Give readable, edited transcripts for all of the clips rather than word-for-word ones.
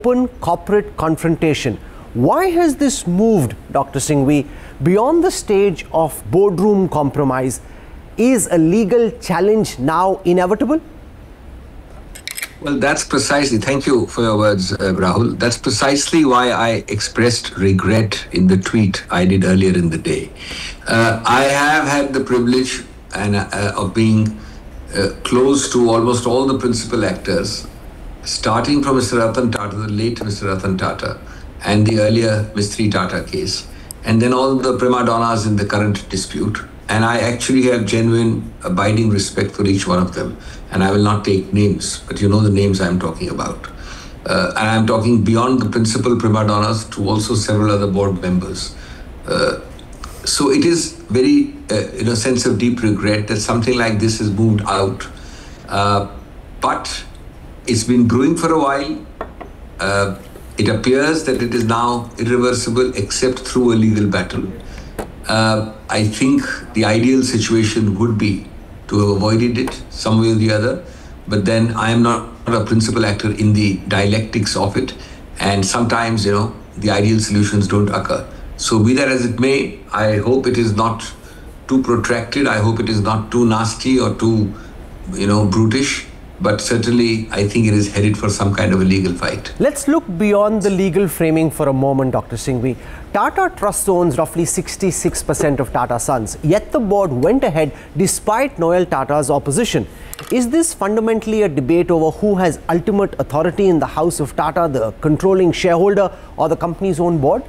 open corporate confrontation. Why has this moved, Dr. Singhvi, beyond the stage of boardroom compromise? Is a legal challenge now inevitable? Well, that's precisely, thank you for your words, Rahul. That's precisely why I expressed regret in the tweet I did earlier in the day. I have had the privilege of being close to almost all the principal actors, starting from Mr. Ratan Tata, the late Mr. Ratan Tata, and the earlier Mistry Tata case, and then all the prima donnas in the current dispute. And I actually have genuine, abiding respect for each one of them. And I will not take names, but you know the names I'm talking about. And I'm talking beyond the principal prima donnas to also several other board members. So it is very, in a sense of deep regret that something like this has moved out. But it's been brewing for a while. It appears that it is now irreversible except through a legal battle. I think the ideal situation would be to have avoided it some way or the other, but then I am not a principal actor in the dialectics of it, and sometimes, you know, the ideal solutions don't occur. So be that as it may, I hope it is not too protracted, I hope it is not too nasty or too, you know, brutish, but certainly I think it is headed for some kind of a legal fight. Let's look beyond the legal framing for a moment, Dr. Singhvi. Tata Trust owns roughly 66% of Tata Sons, yet the board went ahead despite Noel Tata's opposition. Is this fundamentally a debate over who has ultimate authority in the house of Tata, the controlling shareholder or the company's own board?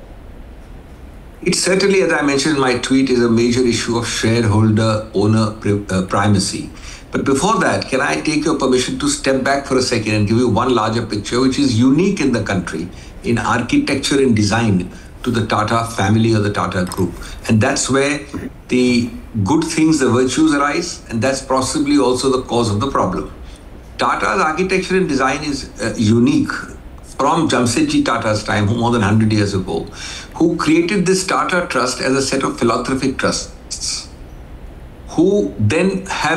It certainly, as I mentioned in my tweet, is a major issue of shareholder-owner primacy. But before that, can I take your permission to step back for a second and give you one larger picture which is unique in the country in architecture and design to the Tata family or the Tata group. And that's where the good things, the virtues arise, and that's possibly also the cause of the problem. Tata's architecture and design is unique from Jamsetji Tata's time, more than 100 years ago, who created this Tata Trust as a set of philanthropic trusts, who then have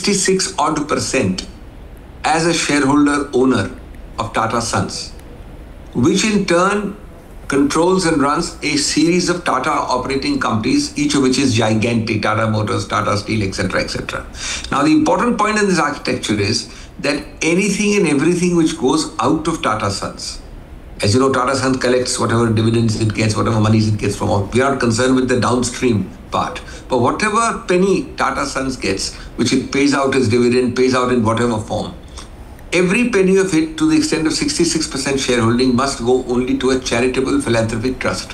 66% as a shareholder owner of Tata Sons, which in turn controls and runs a series of Tata operating companies, each of which is gigantic, Tata Motors, Tata Steel, etc., etc. Now, the important point in this architecture is that anything and everything which goes out of Tata Sons, as you know, Tata Sons collects whatever dividends it gets, whatever monies it gets from all. We are concerned with the downstream part. But whatever penny Tata Sons gets, which it pays out as dividend, pays out in whatever form, every penny of it, to the extent of 66% shareholding, must go only to a charitable philanthropic trust,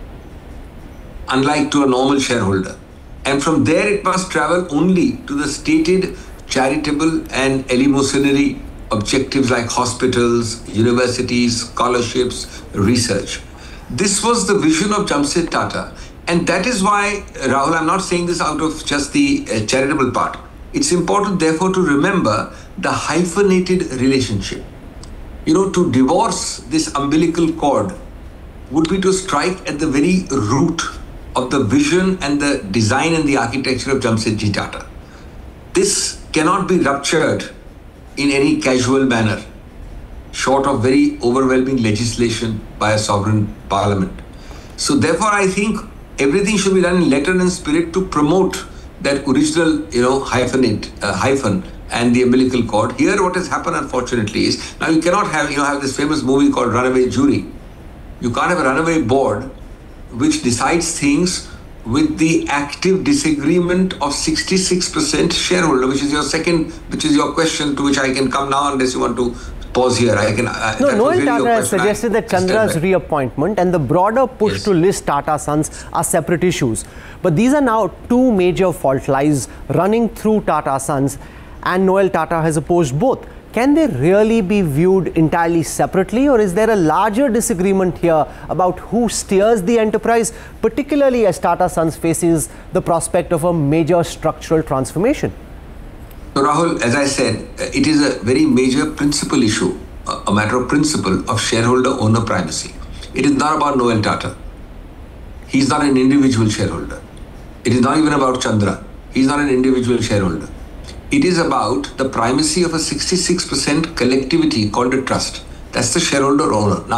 unlike to a normal shareholder. And from there, it must travel only to the stated charitable and eleemosynary objectives like hospitals, universities, scholarships, research. This was the vision of Jamset Tata. And that is why, Rahul, I'm not saying this out of just the charitable part. It's important, therefore, to remember the hyphenated relationship. You know, to divorce this umbilical cord would be to strike at the very root of the vision and the design and the architecture of Jamsetji Tata. This cannot be ruptured in any casual manner, short of very overwhelming legislation by a sovereign parliament. So therefore, I think everything should be done in letter and spirit to promote that original, you know, hyphen and the umbilical cord. Here, what has happened, unfortunately, is now you cannot have, have this famous movie called Runaway Jury. You can't have a runaway board which decides things with the active disagreement of 66% shareholder, which is your question, to which I can come now unless you want to pause here. No, Noel Tata has suggested that Chandra's reappointment and the broader push to list Tata Sons are separate issues. But these are now two major fault lines running through Tata Sons, and Noel Tata has opposed both. Can they really be viewed entirely separately, or is there a larger disagreement here about who steers the enterprise, particularly as Tata Sons faces the prospect of a major structural transformation? So Rahul, as I said, it is a very major principal issue, a matter of principle of shareholder-owner primacy. It is not about Noel Tata. He is not an individual shareholder. It is not even about Chandra. He is not an individual shareholder. It is about the primacy of a 66% collectivity called a trust. That's the shareholder owner. Now,